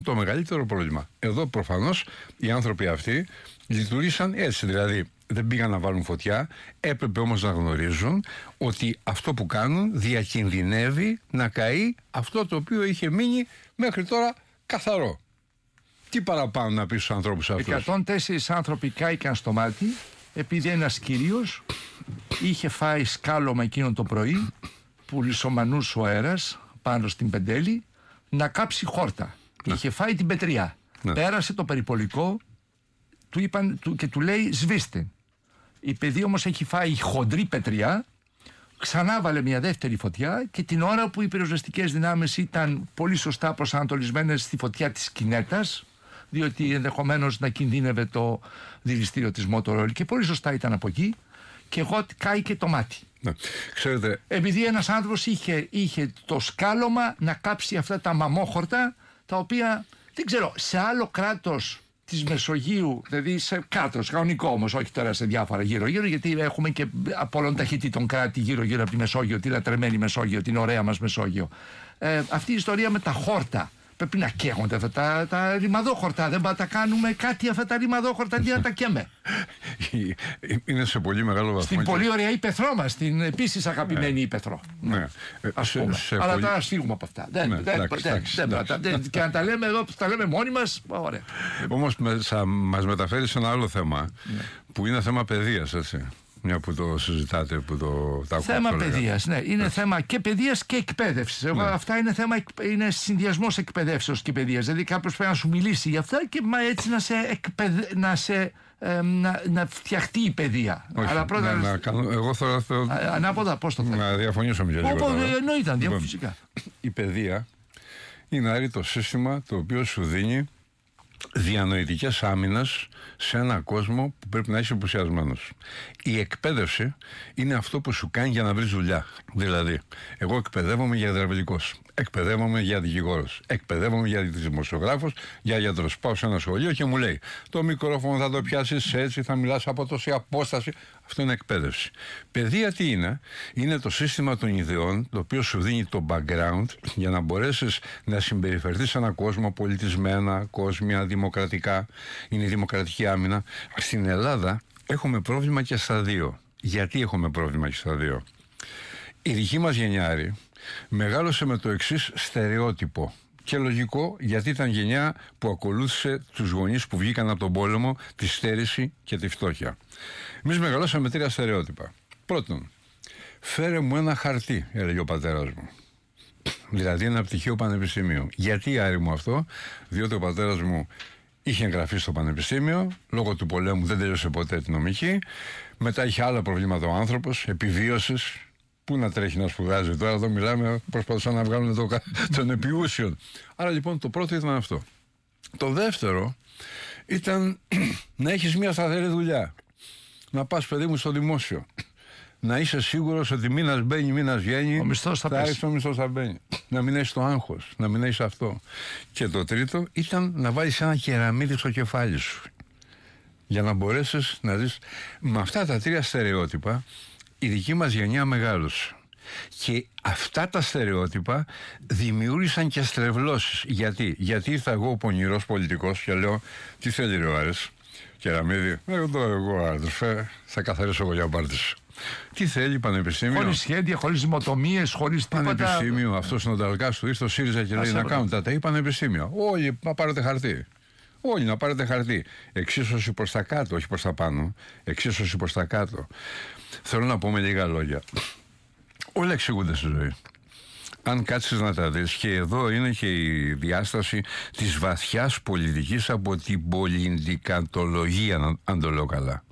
το μεγαλύτερο πρόβλημα. Εδώ προφανώς οι άνθρωποι αυτοί λειτουργήσαν έτσι, δηλαδή δεν πήγαν να βάλουν φωτιά, έπρεπε όμως να γνωρίζουν ότι αυτό που κάνουν διακινδυνεύει να καεί αυτό το οποίο είχε μείνει μέχρι τώρα καθαρό. Τι παραπάνω να πει στους ανθρώπους αυτούς? 104 άνθρωποι κάηκαν στο μάτι επειδή ένας κύριος είχε φάει σκάλωμα εκείνο το πρωί που λισομανούσε ο αέρας πάνω στην Πεντέλη να κάψει χόρτα. Ναι. Είχε φάει την πετριά. Ναι. Πέρασε το περιπολικό και του λέει σβήστε. Η παιδί όμως έχει φάει χοντρή πετριά, ξανά βάλε μια δεύτερη φωτιά και την ώρα που οι πυροσβεστικές δυνάμεις ήταν πολύ σωστά προσανατολισμένες στη φωτιά της κινέτας, διότι ενδεχομένως να κινδύνευε το δηληστήριο της Motorola και πολύ σωστά ήταν από εκεί, και εγώ κάηκε το μάτι. Ναι. Ξέρετε... Επειδή ένας άνθρωπος είχε το σκάλωμα να κάψει αυτά τα μαμόχορτα, τα οποία δεν ξέρω, σε άλλο κράτος της Μεσογείου, δηλαδή σε κράτος κανονικό όμως, όχι τώρα σε διάφορα γύρω-γύρω, γιατί έχουμε και από όλων ταχυτήτων κράτη γύρω-γύρω από τη Μεσόγειο, τη λατρεμένη Μεσόγειο, την ωραία μας Μεσόγειο. Αυτή η ιστορία με τα χόρτα. Πρέπει να καίγονται αυτά τα ρημαδόχορτα. Δεν θα τα κάνουμε κάτι αυτά τα ρημαδόχορτα αντί να τα καίμε. Είναι σε πολύ μεγάλο βαθμό. Στην πολύ ωραία Ήπεθρό μας, την επίσης αγαπημένη Ήπεθρο. Ναι. Αλλά τώρα ας φύγουμε από αυτά. Και να τα λέμε εδώ, τα λέμε μόνοι μας, ωραία. Όμως μας μεταφέρει σε ένα άλλο θέμα, που είναι θέμα παιδείας, έτσι. Μια που το συζητάτε, που τα ακούω. Θέμα παιδείας, ναι. Είναι θέμα και παιδείας και εκπαίδευσης. Αυτά είναι συνδυασμός εκπαιδεύσεως και παιδείας. Δηλαδή κάποιος πρέπει να σου μιλήσει για αυτά και έτσι να φτιαχτεί η παιδεία. Όχι, αλλά πρώτα εγώ θέλω ανάποδα, πώς το θέλω. Να διαφωνήσω με λίγο. Εννοείται, φυσικά. Η παιδεία είναι άρρη το σύστημα το οποίο σου δίνει διανοητικές άμυνες σε έναν κόσμο που πρέπει να είσαι ενθουσιασμένος. Η εκπαίδευση είναι αυτό που σου κάνει για να βρεις δουλειά. Δηλαδή, εγώ εκπαιδεύομαι για υδραυλικός, εκπαιδεύομαι για δικηγόρος, εκπαιδεύομαι για δημοσιογράφος, για γιατρός. Πάω σε ένα σχολείο και μου λέει: το μικρόφωνο θα το πιάσεις έτσι, θα μιλάς από τόση απόσταση. Αυτό είναι εκπαίδευση. Παιδεία τι είναι? Είναι το σύστημα των ιδεών, το οποίο σου δίνει το background για να μπορέσεις να συμπεριφερθείς σε έναν κόσμο πολιτισμένα, κόσμια, δημοκρατικά. Είναι η δημοκρατική άμυνα. Στην Ελλάδα έχουμε πρόβλημα και στα δύο. Γιατί έχουμε πρόβλημα και στα δύο? Η δική μας γενιάρη μεγάλωσε με το εξής στερεότυπο. Και λογικό, γιατί ήταν γενιά που ακολούθησε τους γονείς που βγήκαν από τον πόλεμο, τη στέρηση και τη φτώχεια. Εμείς μεγαλώσαμε τρία στερεότυπα. Πρώτον, φέρε μου ένα χαρτί, έλεγε ο πατέρας μου. Δηλαδή ένα πτυχίο πανεπιστημίου. Γιατί άρη μου αυτό? Διότι ο πατέρας μου είχε εγγραφεί στο πανεπιστήμιο, λόγω του πολέμου δεν τέλειωσε ποτέ την νομική. Μετά είχε άλλα προβλήματα ο άνθρωπος, επιβίωσης. Πού να τρέχει να σπουδάζει τώρα? Εδώ μιλάμε, προσπαθούσαν να βγάλουν τον επιούσιον. Άρα λοιπόν το πρώτο ήταν αυτό. Το δεύτερο ήταν να έχεις μια σταθερή δουλειά. Να πας, παιδί μου, στο δημόσιο. Να είσαι σίγουρος ότι μήνας μπαίνει, μήνας βγαίνει. Ο μισθός θα πέσει. Ο μισθός θα μπαίνει. Να μην έχεις το άγχος, να μην έχεις αυτό. Και το τρίτο ήταν να βάλεις ένα κεραμίδι στο κεφάλι σου. Για να μπορέσεις να δεις. Με αυτά τα τρία στερεότυπα η δική μας γενιά μεγάλωσε. Και αυτά τα στερεότυπα δημιούργησαν και στρεβλώσεις. Γιατί ήρθα εγώ ο πονηρός πολιτικός και λέω: τι θέλει ρε ο Άρης? Κεραμίδι? Εγώ αδερφέ, θα καθαρίσω εγώ για πάρτι σου. Τι θέλει πανεπιστήμιο? Χωρίς σχέδια, χωρίς δημοτομίες, χωρίς τίποτα. Πανεπιστήμιο, αυτός είναι ο Ταλκάς του, ήρθε στο ΣΥΡΙΖΑ και λέει να κάνουν τα ΤΑΙ πανεπιστήμιο. Όλοι να πάρετε χαρτί. Όλοι να πάρετε χαρτί. Εξίσωση προς τα κάτω, όχι προς τα πάνω. Εξίσωση προς τα κάτω. Θέλω να πω με λίγα λόγια. Όλα εξηγούνται στη ζωή. Αν κάτσεις να τα δεις, και εδώ είναι και η διάσταση της βαθιάς πολιτικής από την πολιτικαντολογία, αν το λέω καλά.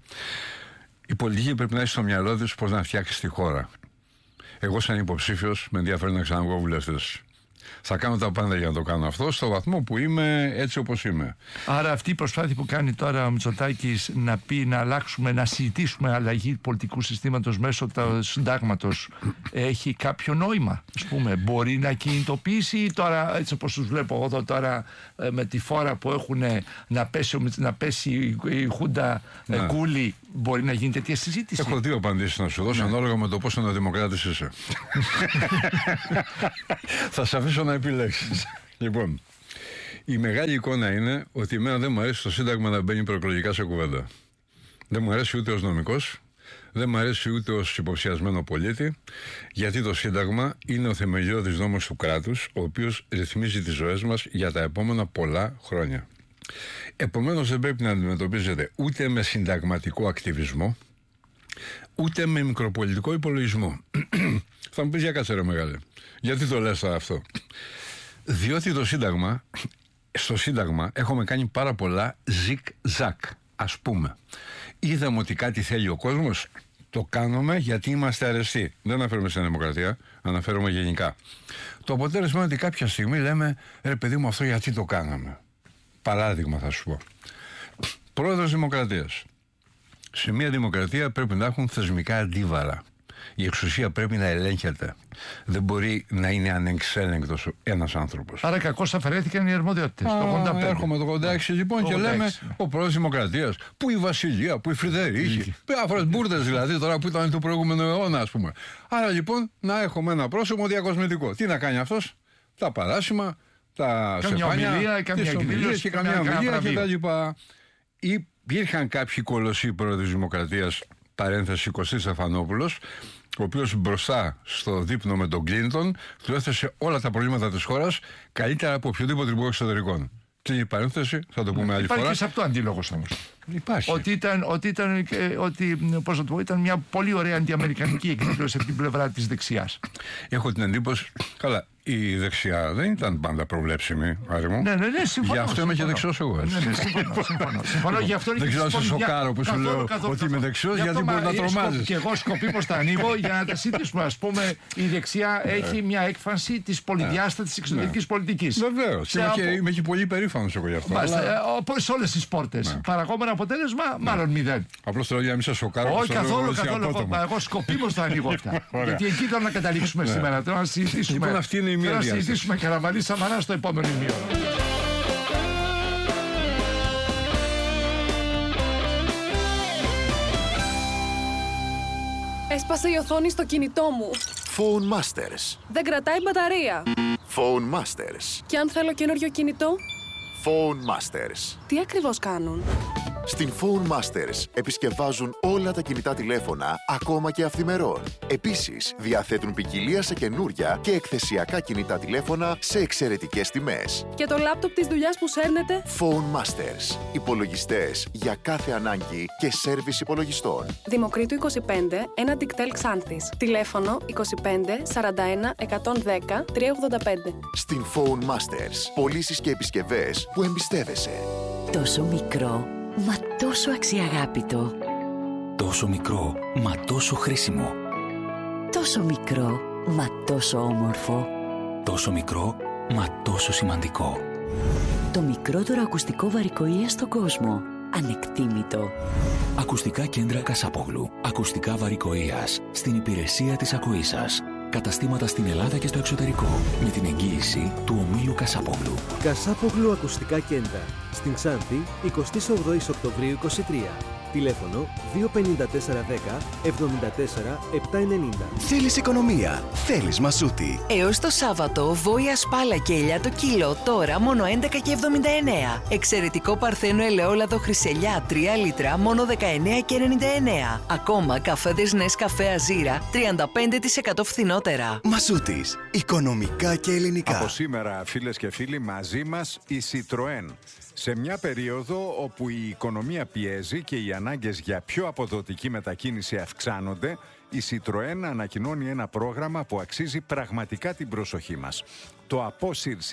Η πολιτική πρέπει να έχει στο μυαλό της πώς να φτιάξει τη χώρα. Εγώ σαν υποψήφιος με ενδιαφέρει να ξαναβγώ βουλευτής. Θα κάνω τα πάντα για να το κάνω αυτό, στο βαθμό που είμαι έτσι όπως είμαι. Άρα αυτή η προσπάθεια που κάνει τώρα ο Μητσοτάκης να πει να αλλάξουμε, να συζητήσουμε αλλαγή πολιτικού συστήματος μέσω του συντάγματος, έχει κάποιο νόημα? Ας πούμε, μπορεί να κινητοποιήσει τώρα, έτσι όπως τους βλέπω εδώ τώρα, με τη φόρα που έχουν να πέσει η Χούντα Κούλη, μπορεί να γίνει τέτοια συζήτηση? Έχω δύο απαντήσεις να σου δώσω, ανάλογα με το πόσο δημοκράτης είσαι. Θα σε αφήσω να επιλέξεις. Λοιπόν, Η μεγάλη εικόνα είναι ότι εμένα δεν μου αρέσει το Σύνταγμα να μπαίνει προεκλογικά σε κουβέντα. Δεν μου αρέσει ούτε ως νομικός, δεν μου αρέσει ούτε ως υποψιασμένο πολίτη, γιατί το Σύνταγμα είναι ο θεμελιώδης νόμος του κράτους, ο οποίος ρυθμίζει τις ζωές μας για τα επόμενα πολλά χρόνια. Επομένως δεν πρέπει να αντιμετωπίζεται ούτε με συνταγματικό ακτιβισμό, ούτε με μικροπολιτικό υπολογισμό. Θα μου πεις, για κάτσε ρε μεγάλε, γιατί το λες τώρα αυτό? Διότι στο Σύνταγμα έχουμε κάνει πάρα πολλά ζικ-ζακ. Ας πούμε, είδαμε ότι κάτι θέλει ο κόσμος, το κάνουμε γιατί είμαστε αρεστοί. Δεν αναφέρομαι στην δημοκρατία, αναφέρομαι γενικά. Το αποτέλεσμα είναι ότι κάποια στιγμή λέμε, ρε παιδί μου, αυτό γιατί το κάναμε? Παράδειγμα θα σου πω. Πρόεδρος Δημοκρατίας. Σε μια δημοκρατία πρέπει να έχουν θεσμικά αντίβαρα. Η εξουσία πρέπει να ελέγχεται. Δεν μπορεί να είναι ανεξέλεγκτος ένας άνθρωπος. Άρα κακώς αφαιρέθηκαν οι αρμοδιότητες. Το 85. Έρχομαι το 86 λοιπόν και λέμε ο πρόεδρος Δημοκρατίας. Πού η Βασιλεία, πού η Φρυδερίκη. Διάφορες μπουρδες δηλαδή τώρα που ήταν του προηγούμενου αιώνα, ας πούμε. Άρα λοιπόν να έχουμε ένα πρόσωπο διακοσμητικό. Τι να κάνει αυτός? Τα παράσημα, τα σεφάνια, τις ομιλίες και καμιά ομιλία κτλ. Υπήρχαν κάποιοι κολοσσοί πρόεδροι Δημοκρατίας, παρένθεση Κωστής Στεφανόπουλος, ο οποίος μπροστά στο δείπνο με τον Κλίντον του έθεσε όλα τα προβλήματα της χώρας καλύτερα από οποιοδήποτε υπουργό εξωτερικών. Κλείνει η παρένθεση, θα το πούμε άλλη φορά. Υπάρχει και σε αυτό αντίλογος όμως. Υπάρχει. Πώς να το πω, ήταν μια πολύ ωραία αντιαμερικανική εκδήλωση από την πλευρά της δεξιάς. Έχω την εντύπωση, καλά, η δεξιά δεν ήταν πάντα προβλέψιμη, Άρη μου. Ναι, συμφωνώ. Γι' αυτό είμαι και δεξιός εγώ. Συμφωνώ. Δεν ξέρω να σε σοκάρω που σου λέω ότι είμαι δεξιός, γιατί μπορεί να τρομάζεις. Και εγώ σκοπίμως τα ανοίγω για να τα συζητήσουμε. Ας πούμε, η δεξιά έχει μια έκφανση της πολυδιάστατης εξωτερικής πολιτικής. Βεβαίως. Είμαι και πολύ περήφανος εγώ γι' αυτό. Σε όλες τις πόρτες. Παραγόμενο αποτέλεσμα, μάλλον 0. Απλώς θέλω για να μην σε σοκάρω. Όχι καθόλου. Εγώ σκοπίμως τα ανοίγω αυτά. Γιατί εκεί θέλω να καταλήξουμε σήμερα. Θέλω να συζητήσουμε. Λοιπόν, αυτή είναι η μία διάσταση. Θα συζητήσουμε Καραμανλή Σαμαρά στο επόμενο ημίωρο. Έσπασε η οθόνη στο κινητό μου. Phone Masters. Δεν κρατάει μπαταρία. Phone Masters. Και αν θέλω καινούριο κινητό? Phone Masters. Τι ακριβώς κάνουν? Στην Phone Masters επισκευάζουν όλα τα κινητά τηλέφωνα, ακόμα και αυθημερών. Επίσης, διαθέτουν ποικιλία σε καινούρια και εκθεσιακά κινητά τηλέφωνα σε εξαιρετικές τιμές. Και το λάπτοπ της δουλειάς που σέρνετε? Phone Masters. Υπολογιστές για κάθε ανάγκη και σέρβις υπολογιστών. Δημοκρίτου 25, ένα Dictel Xanthis. Τηλέφωνο 25 41 110 385. Στην Phone Masters. πωλήσεις και επισκευές που εμπιστεύεσαι. Τόσο μικρό, μα τόσο αξιαγάπητο. Τόσο μικρό, μα τόσο χρήσιμο. Τόσο μικρό, μα τόσο όμορφο. Τόσο μικρό, μα τόσο σημαντικό. Το μικρότερο ακουστικό βαρικοΐα στον κόσμο. Ανεκτήμητο. Ακουστικά κέντρα Κασάπογλου. Ακουστικά βαρικοΐας. Στην υπηρεσία της ακοής σας. Καταστήματα στην Ελλάδα και στο εξωτερικό. Με την εγγύηση του ομίλου Κασάπογλου. Κασάπογλου Ακουστικά Κέντρα. Στην Ξάνθη, 28 Οκτωβρίου 23. Τηλέφωνο 25410 74 790. Θέλεις οικονομία, θέλεις Μασούτη. Έως το Σάββατο, βόηα σπάλα και ελιά το κιλό, τώρα μόνο 11,79. Εξαιρετικό παρθένο ελαιόλαδο χρυσελιά 3 λίτρα, μόνο 19,99. Ακόμα καφέδες Νεσκαφέ Αζίρα, 35% φθηνότερα. Μασούτης, οικονομικά και ελληνικά. Από σήμερα, φίλες και φίλοι, μαζί μας η Citroën. Σε μια περίοδο όπου η οικονομία πιέζει και οι ανάγκες για πιο αποδοτική μετακίνηση αυξάνονται, η Citroën ανακοινώνει ένα πρόγραμμα που αξίζει πραγματικά την προσοχή μας. Το Απόσυρση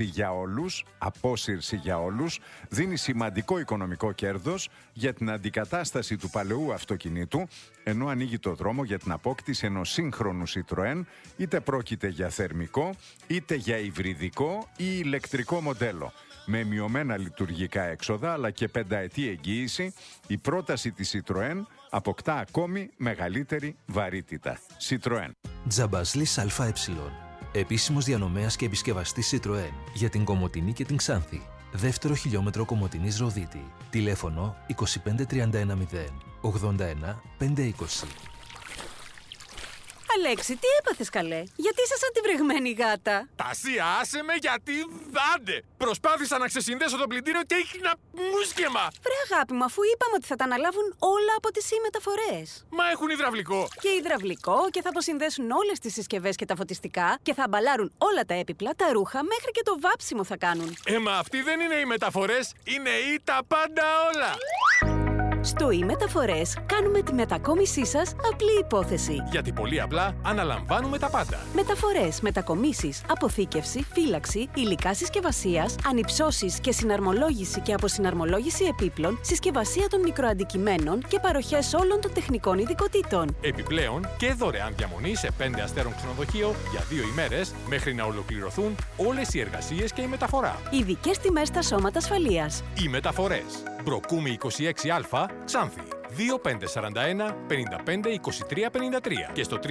για όλους δίνει σημαντικό οικονομικό κέρδος για την αντικατάσταση του παλαιού αυτοκινήτου, ενώ ανοίγει το δρόμο για την απόκτηση ενός σύγχρονου Citroën, είτε πρόκειται για θερμικό, είτε για υβριδικό ή ηλεκτρικό μοντέλο. Με μειωμένα λειτουργικά έξοδα αλλά και 5ετή εγγύηση, η πρόταση της Citroën αποκτά ακόμη μεγαλύτερη βαρύτητα. Citroën. Τζαμπασλής ΑΕ. Επίσημος διανομέας και επισκευαστής Citroën για την Κομοτηνή και την Ξάνθη. Δεύτερο χιλιόμετρο Κομοτηνής Ροδίτη. Τηλέφωνο 25310 81 520. Αλέξη, τι έπαθες καλέ? Γιατί είσαι σαν τη βρεγμένη γάτα? Τασία, άσε με γιατί δάντε! Προσπάθησα να ξεσυνδέσω το πλυντήριο και έχει ένα μουσκεμα! Βρε αγάπη μου, αφού είπαμε ότι θα τα αναλάβουν όλα από τις μεταφορές. Μα έχουν υδραυλικό! Και υδραυλικό και θα αποσυνδέσουν όλες τις συσκευές και τα φωτιστικά και θα αμπαλάρουν όλα τα έπιπλα, τα ρούχα, μέχρι και το βάψιμο θα κάνουν. Μα αυτοί δεν είναι οι μεταφορές, είναι οι τα πάντα όλα! Στο e-Μεταφορές κάνουμε τη μετακόμισή σας απλή υπόθεση. Γιατί πολύ απλά αναλαμβάνουμε τα πάντα. Μεταφορές, μετακομίσεις, αποθήκευση, φύλαξη, υλικά συσκευασίας, ανυψώσεις και συναρμολόγηση και αποσυναρμολόγηση επίπλων, συσκευασία των μικροαντικειμένων και παροχές όλων των τεχνικών ειδικοτήτων. Επιπλέον και δωρεάν διαμονή σε 5 αστέρων ξενοδοχείο για 2 ημέρες μέχρι να ολοκληρωθούν όλες οι εργασίες και η μεταφορά. Ειδικές τιμές στα σώματα ασφαλείας. Οι μεταφορές. Μπροκούμη 26α, Ξάνθη. 2541 55 23 53 και στο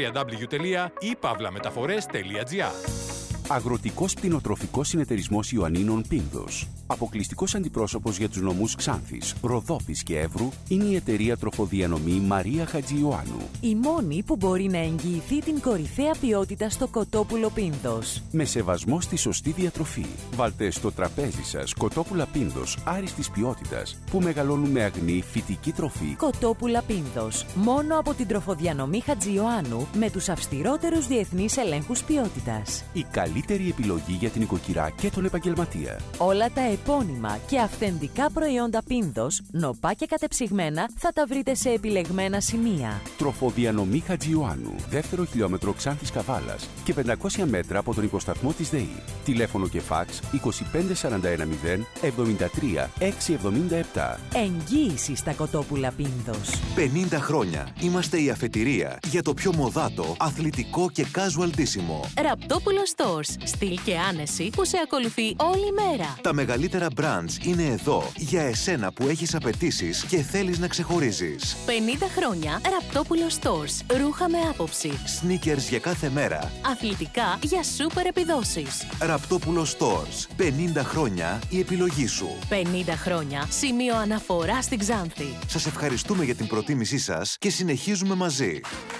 www.ipavlametaphores.gr. Αγροτικός Πτηνοτροφικός Συνεταιρισμός Ιωαννίνων Πίνδος. Αποκλειστικός αντιπρόσωπος για τους νομούς Ξάνθης, Ροδόπης και Εύρου είναι η εταιρεία τροφοδιανομή Μαρία Χατζιωάννου. Η μόνη που μπορεί να εγγυηθεί την κορυφαία ποιότητα στο κοτόπουλο Πίνδος. Με σεβασμό στη σωστή διατροφή. Βάλτε στο τραπέζι σας κοτόπουλα Πίνδος άριστης ποιότητας που μεγαλώνουν με αγνή φυτική τροφή. Κοτόπουλα Πίνδος. Μόνο από την τροφοδιανομή Χατζιωάννου με τους αυστηρότερους διεθνείς ελέγχους ποιότητας. Η καλύτερη επιλογή για την οικοκυρά και τον επαγγελματία. Όλα τα επώνυμα και αυθεντικά προϊόντα Πίνδος, νοπά και κατεψυγμένα, θα τα βρείτε σε επιλεγμένα σημεία. Τροφοδιανομή Χατζιωάννου, δεύτερο χιλιόμετρο Ξάνθης Καβάλας και 500 μέτρα από τον οικοσταθμό της ΔΕΗ. Τηλέφωνο και φάξ 25410 73 677. Εγγύηση στα κοτόπουλα Πίνδος. 50 χρόνια είμαστε η αφετηρία για το πιο μοδάτο, αθλητικό και casual ντύσιμο. Ραπτόπουλο Stores. Στυλ και άνεση που σε ακολουθεί όλη μέρα. Τα μεγαλύτερα brands είναι εδώ για εσένα που έχεις απαιτήσεις και θέλεις να ξεχωρίζεις. 50 χρόνια Ραπτόπουλο Stores. Ρούχα με άποψη. Sneakers για κάθε μέρα. Αθλητικά για σούπερ επιδόσεις. Ραπτόπουλο Stores. 50 χρόνια η επιλογή σου. 50 χρόνια σημείο αναφορά στην Ξάνθη. Σας ευχαριστούμε για την προτίμησή σας και συνεχίζουμε μαζί.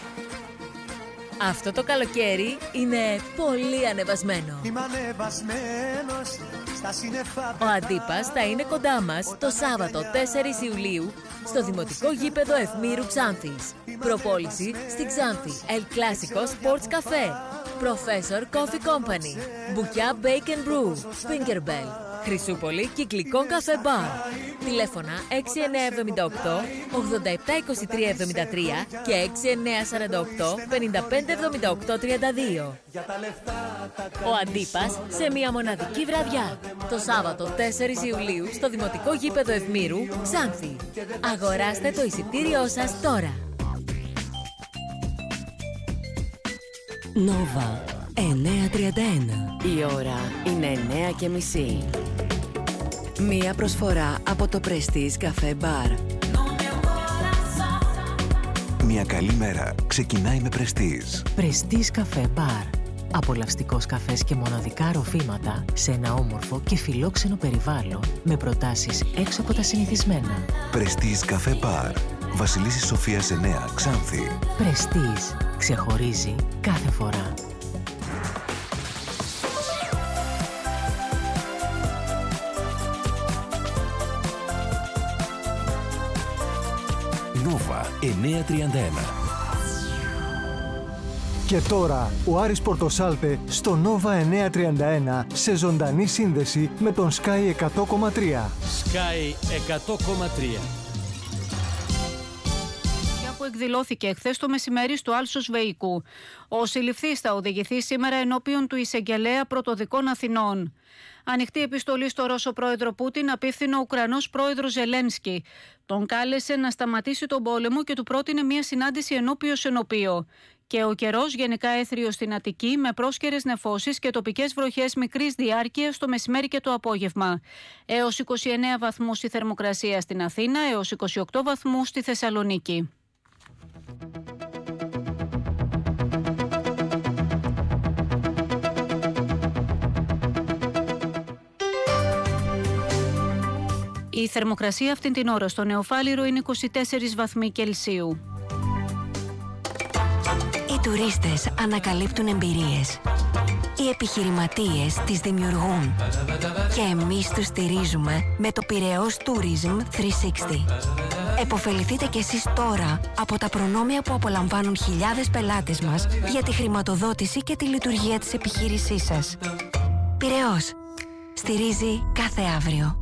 Αυτό το καλοκαίρι είναι πολύ ανεβασμένο. Είμαι ανεβασμένος στα σύννεφα. Ο Αντίπας θα είναι κοντά μας το Σάββατο 4 Ιουλίου στο Δημοτικό Γήπεδο Ευμήρου Ξάνθης. Προπόληση στη Ξάνθη. El Clásico Sports Café. Professor Coffee Company. Μπουκιά Bake and Brew. Fingerbell. Χρυσούπολη Κυκλικών Καφέ Μπαρ. Τηλέφωνα 6978 872373 και 6948 557832. Ο Αντίπας σε μια μοναδική βραδιά. Το Σάββατο 4 Ιουλίου στο Δημοτικό Γήπεδο Ευμήρου, Ξάνθη. Αγοράστε το εισιτήριό σας τώρα. Νόβα 9:31. Η ώρα είναι 9:30. Μία προσφορά από το Prestige Café Bar. Μια καλή μέρα ξεκινάει με Prestige. Prestige Café Bar. Απολαυστικός καφές και μοναδικά ροφήματα σε ένα όμορφο και φιλόξενο περιβάλλον με προτάσεις έξω από τα συνηθισμένα. Prestige Café Bar. Βασιλίσσης Σοφίας 9, Ξάνθη. Prestige. Ξεχωρίζει κάθε φορά. Νόβα 9:31. Και τώρα ο Άρης Πορτοσάλτε στο Νόβα 931 σε ζωντανή σύνδεση με τον Sky 100,3. Sky 100,3. Που εκδηλώθηκε χθες το μεσημέρι στο Άλσος Βεϊκού. Ο συλληφθής θα οδηγηθεί σήμερα ενώπιον του εισαγγελέα πρωτοδικών Αθηνών. Ανοιχτή επιστολή στο Ρώσο πρόεδρο Πούτιν απίφθινε ο Ουκρανός πρόεδρος Ζελένσκι. Τον κάλεσε να σταματήσει τον πόλεμο και του πρότεινε μια συνάντηση ενώπιος ενωπίο. Και ο καιρός γενικά έθριος στην Αττική με πρόσκαιρες νεφώσεις και τοπικές βροχές μικρής διάρκειας το μεσημέρι και το απόγευμα. Έως 29 βαθμούς η θερμοκρασία στην Αθήνα, έως 28 βαθμούς στη Θεσσαλονίκη. Η θερμοκρασία αυτήν την ώρα στο Νεοφάλιρο είναι 24 βαθμοί Κελσίου. τουρίστες ανακαλύπτουν εμπειρίες. Οι επιχειρηματίες τις δημιουργούν. Και εμείς τους στηρίζουμε με το Πειραιώς Tourism 360. Εποφεληθείτε κι εσείς τώρα από τα προνόμια που απολαμβάνουν χιλιάδες πελάτες μας για τη χρηματοδότηση και τη λειτουργία της επιχείρησής σας. Πειραιώς. Στηρίζει κάθε αύριο.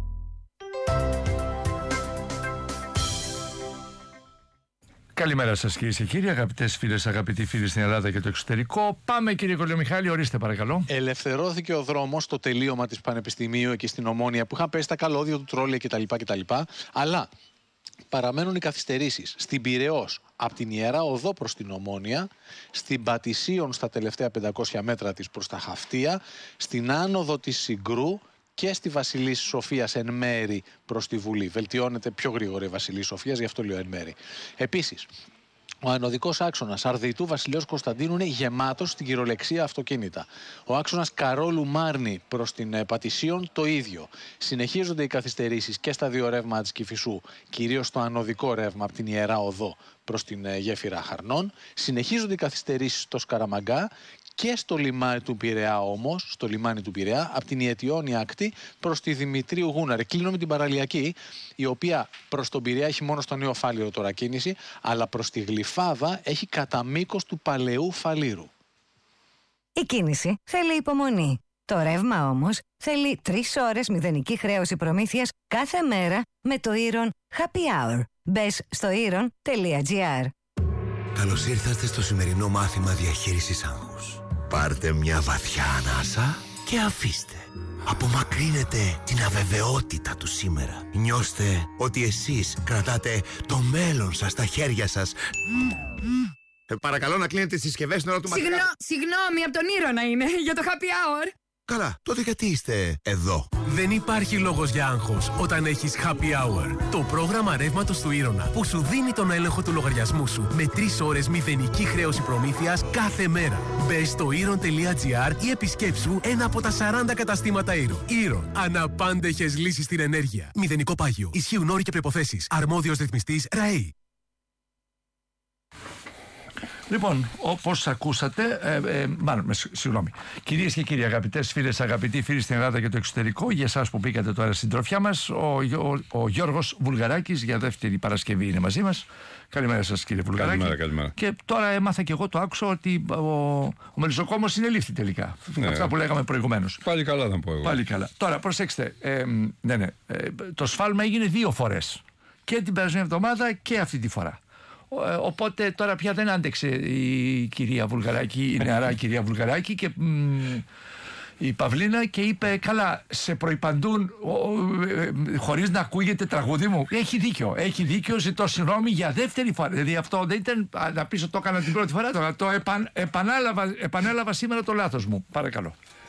Καλημέρα σας κυρίες και κύριοι, αγαπητές φίλες, αγαπητοί φίλοι στην Ελλάδα και το εξωτερικό. Πάμε κύριε Κολιομιχάλη, ορίστε παρακαλώ. Ελευθερώθηκε ο δρόμος στο τελείωμα της Πανεπιστημίου εκεί στην Ομόνια που είχαν πέσει τα καλώδια του τρόλια κτλ. Αλλά παραμένουν οι καθυστερήσεις στην Πειραιώς από την Ιερά Οδό προς την Ομόνια, στην Πατησίων στα τελευταία 500 μέτρα της προς τα Χαυτία, στην άνοδο της Συγκρού και στη Βασιλής Σοφίας εν μέρη προς τη Βουλή. Βελτιώνεται πιο γρήγορα η Βασιλής Σοφίας, γι' αυτό λέω εν μέρη. Επίσης, ο ανωδικός άξονας Αρδιτού Βασιλέως Κωνσταντίνου είναι γεμάτος στην κυριολεξία αυτοκίνητα. Ο άξονας Καρόλου Μάρνη προς την Πατησίων το ίδιο. Συνεχίζονται οι καθυστερήσεις και στα δύο ρεύματα της Κηφισού, κυρίως στο ανωδικό ρεύμα από την Ιερά Οδό προς την γέφυρα Χαρνών. Συνεχίζονται οι καθυστερήσεις στο Σκαραμαγκά και στο λιμάνι του Πειραιά όμως, στο λιμάνι του Πειραιά, από την Ιετιώνη ακτή προς τη Δημητρίου Γούναρη. Κλείνω με την παραλιακή, η οποία προς τον Πειραιά έχει μόνο στο Νέο Φάληρο τώρα κίνηση, αλλά προς τη Γλυφάδα έχει κατά μήκος του Παλαιού Φαλήρου. Η κίνηση θέλει υπομονή. Το ρεύμα όμως θέλει 3 ώρες μηδενική χρέωση προμήθειας κάθε μέρα με το Iron Happy Hour. Μπες στο iron.gr. Καλώς ήρθατε στο σημερινό μάθημα διαχείρισης άγχους. Πάρτε μια βαθιά ανάσα και αφήστε. Απομακρύνετε την αβεβαιότητα του σήμερα. Νιώστε ότι εσείς κρατάτε το μέλλον σας στα χέρια σας. Παρακαλώ να κλείνετε τις συσκευές στην ώρα του μαθήματος. Συγγνώμη, από τον Ήρωνα είναι, για το happy hour. Καλά, τότε γιατί είστε εδώ? Δεν υπάρχει λόγος για άγχος όταν έχεις Happy Hour. Το πρόγραμμα ρεύματος του Ήρωνα που σου δίνει τον έλεγχο του λογαριασμού σου με 3 ώρες μηδενική χρέωση προμήθειας κάθε μέρα. Μπες στο Iron.gr ή επισκέψου ένα από τα 40 καταστήματα Iron. Iron. Αναπάντεχες λύσεις στην ενέργεια. Μηδενικό πάγιο. Ισχύουν όροι και προϋποθέσεις. Αρμόδιος ρυθμιστής ΡΑΕΗ. Λοιπόν, όπως ακούσατε, συγγνώμη. Κυρίες και κύριοι, αγαπητές φίλες, αγαπητοί φίλοι στην Ελλάδα και το εξωτερικό, για εσάς που μπήκατε τώρα στην τροφιά μας, ο Γιώργος Βουλγαράκης για δεύτερη Παρασκευή είναι μαζί μας. Καλημέρα σας κύριε Βουλγαράκη. Καλημέρα. Και τώρα έμαθα και εγώ, το άκουσα, ότι ο Μελισσοκόμος συνελήφθη τελικά. Ναι. Αυτά που λέγαμε προηγουμένως. Πάλι καλά να πω εγώ. Πάλι καλά. Τώρα προσέξτε, το σφάλμα έγινε 2 φορές. Και την περασμένη εβδομάδα και αυτή τη φορά. Οπότε τώρα πια δεν άντεξε η κυρία Βουλγαράκη, η νεαρά κυρία Βουλγαράκη και η Παυλίνα και είπε καλά, σε προϋπαντούν χωρίς να ακούγεται τραγούδι μου. Έχει δίκιο, ζητώ συγγνώμη για δεύτερη φορά. Δηλαδή αυτό δεν ήταν να πεις ότι το έκανα την πρώτη φορά, τώρα το επανέλαβα σήμερα το λάθος μου. Παρακαλώ.